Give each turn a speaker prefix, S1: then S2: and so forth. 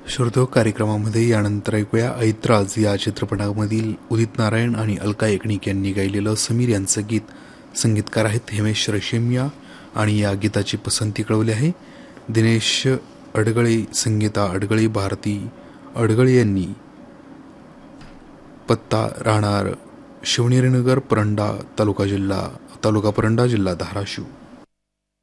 S1: श्रोतो कार्यक्रमामध्ये यानंतर ऐकूया ऐत्राज या चित्रपटामधील उदित नारायण आणि अलका याग्निक यांनी गायलेलं समीर यांचं गीत. संगीतकार आहेत हिमेश रेशमिया आणि या गीताची पसंती कळवली आहे दिनेश अडगळे, संगीता अडगळे, भारती अडगळे यांनी. पत्ता राहणार शिवनेरीनगर, तालुका परंडा, जिल्हा धाराशिव.